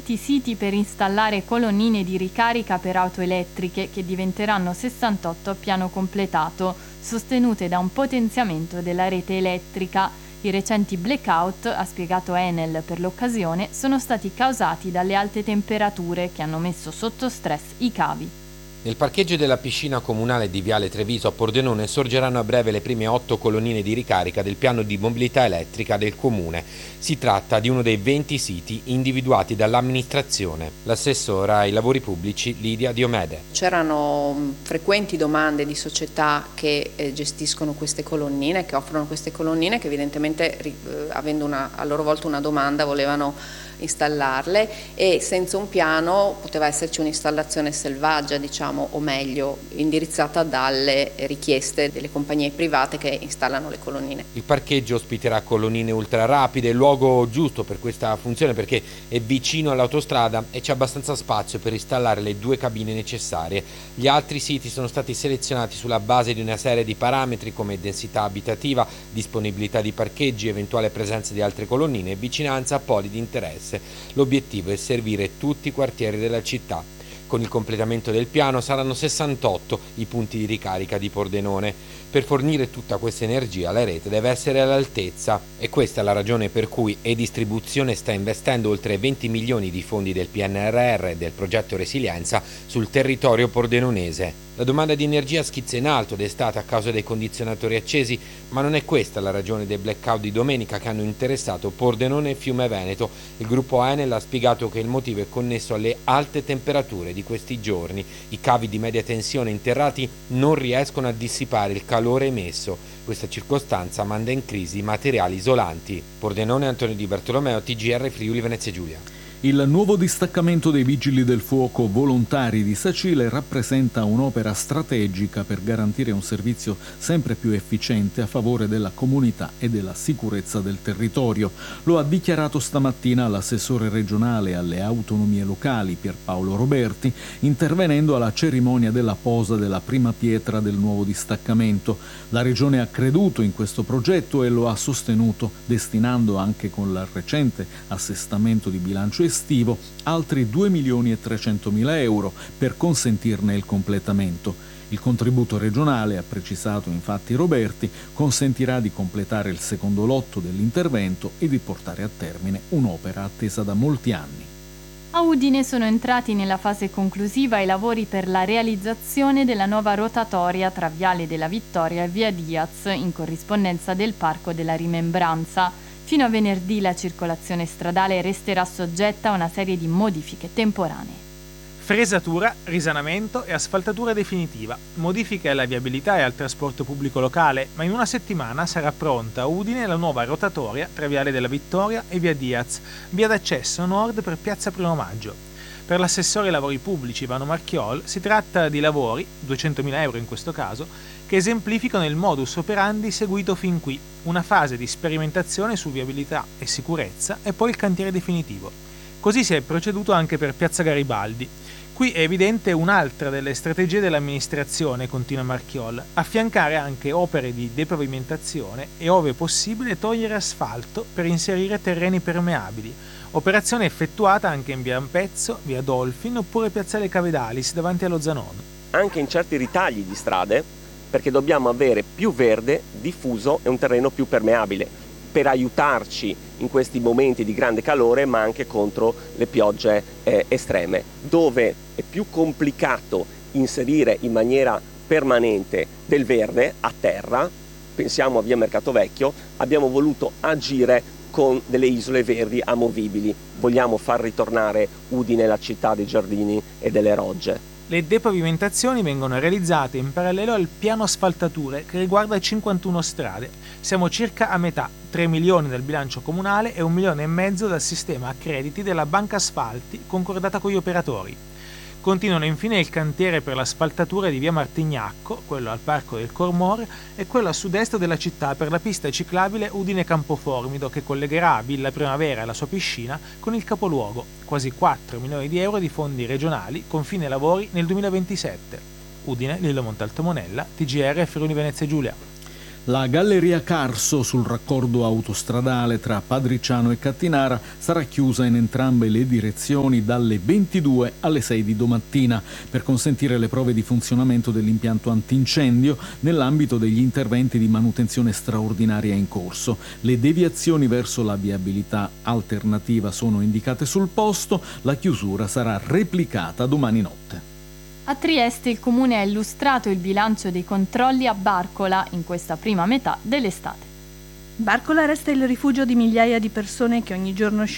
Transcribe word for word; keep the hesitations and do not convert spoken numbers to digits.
venti siti per installare colonnine di ricarica per auto elettriche che diventeranno sessantotto a piano completato, sostenute da un potenziamento della rete elettrica. I recenti blackout, ha spiegato Enel per l'occasione, sono stati causati dalle alte temperature che hanno messo sotto stress i cavi. Nel parcheggio della piscina comunale di Viale Treviso a Pordenone sorgeranno a breve le prime otto colonnine di ricarica del piano di mobilità elettrica del comune. Si tratta di uno dei venti siti individuati dall'amministrazione. L'assessora ai lavori pubblici Lidia Diomede. C'erano frequenti domande di società che eh, gestiscono queste colonnine, che offrono queste colonnine, che evidentemente eh, avendo una, a loro volta una domanda volevano installarle, e senza un piano poteva esserci un'installazione selvaggia, diciamo, o meglio indirizzata dalle richieste delle compagnie private che installano le colonnine. Il parcheggio ospiterà colonnine ultra rapide, il luogo giusto per questa funzione perché è vicino all'autostrada e c'è abbastanza spazio per installare le due cabine necessarie. Gli altri siti sono stati selezionati sulla base di una serie di parametri come densità abitativa, disponibilità di parcheggi, eventuale presenza di altre colonnine e vicinanza a poli di interesse. L'obiettivo è servire tutti i quartieri della città. Con il completamento del piano saranno sessantotto i punti di ricarica di Pordenone. Per fornire tutta questa energia la rete deve essere all'altezza e questa è la ragione per cui E-Distribuzione sta investendo oltre venti milioni di fondi del P N R R e del progetto Resilienza sul territorio pordenonese. La domanda di energia schizza in alto d'estate a causa dei condizionatori accesi, ma non è questa la ragione dei blackout di domenica che hanno interessato Pordenone e Fiume Veneto. Il gruppo Enel ha spiegato che il motivo è connesso alle alte temperature di questi giorni. I cavi di media tensione interrati non riescono a dissipare il calore emesso. Questa circostanza manda in crisi i materiali isolanti. Pordenone, Antonio Di Bartolomeo, T G R Friuli Venezia Giulia. Il nuovo distaccamento dei Vigili del Fuoco volontari di Sacile rappresenta un'opera strategica per garantire un servizio sempre più efficiente a favore della comunità e della sicurezza del territorio. Lo ha dichiarato stamattina l'assessore regionale alle autonomie locali Pierpaolo Roberti, intervenendo alla cerimonia della posa della prima pietra del nuovo distaccamento. La Regione ha creduto in questo progetto e lo ha sostenuto, destinando anche con il recente assestamento di bilancio estivo altri due milioni e trecentomila euro per consentirne il completamento. Il contributo regionale, ha precisato infatti Roberti, consentirà di completare il secondo lotto dell'intervento e di portare a termine un'opera attesa da molti anni. A Udine sono entrati nella fase conclusiva i lavori per la realizzazione della nuova rotatoria tra Viale della Vittoria e Via Diaz, in corrispondenza del Parco della Rimembranza. Fino a venerdì la circolazione stradale resterà soggetta a una serie di modifiche temporanee. Fresatura, risanamento e asfaltatura definitiva, modifiche alla viabilità e al trasporto pubblico locale, ma in una settimana sarà pronta a Udine la nuova rotatoria tra Viale della Vittoria e Via Diaz, via d'accesso nord per Piazza Primo Maggio. Per l'assessore ai lavori pubblici Ivano Marchiol si tratta di lavori, duecentomila euro in questo caso, che esemplificano il modus operandi seguito fin qui, una fase di sperimentazione su viabilità e sicurezza e poi il cantiere definitivo. Così si è proceduto anche per Piazza Garibaldi. Qui è evidente un'altra delle strategie dell'amministrazione, continua Marchiol, affiancare anche opere di depavimentazione e, ove possibile, togliere asfalto per inserire terreni permeabili, operazione effettuata anche in via Ampezzo, via Dolfin oppure piazzale Cavedalis davanti allo Zanon. Anche in certi ritagli di strade, perché dobbiamo avere più verde diffuso e un terreno più permeabile per aiutarci in questi momenti di grande calore, ma anche contro le piogge eh, estreme, dove è più complicato inserire in maniera permanente del verde a terra. Pensiamo a via Mercato Vecchio, abbiamo voluto agire con delle isole verdi amovibili. Vogliamo far ritornare Udine la città dei giardini e delle rogge. Le depavimentazioni vengono realizzate in parallelo al piano asfaltature che riguarda cinquantuno strade. Siamo circa a metà, tre milioni dal bilancio comunale e un milione e mezzo dal sistema a crediti della Banca Asfalti concordata con gli operatori. Continuano infine il cantiere per l'asfaltatura di via Martignacco, quello al Parco del Cormor, e quello a sud-est della città per la pista ciclabile Udine Campoformido che collegherà Villa Primavera e la sua piscina con il capoluogo. Quasi quattro milioni di euro di fondi regionali con fine lavori nel duemilaventisette. Udine, Lillo Montalto Monella, T G R Friuli Venezia Giulia. La Galleria Carso sul raccordo autostradale tra Padriciano e Cattinara sarà chiusa in entrambe le direzioni dalle ventidue alle sei di domattina per consentire le prove di funzionamento dell'impianto antincendio nell'ambito degli interventi di manutenzione straordinaria in corso. Le deviazioni verso la viabilità alternativa sono indicate sul posto, la chiusura sarà replicata domani notte. A Trieste il Comune ha illustrato il bilancio dei controlli a Barcola in questa prima metà dell'estate. Barcola resta il rifugio di migliaia di persone che ogni giorno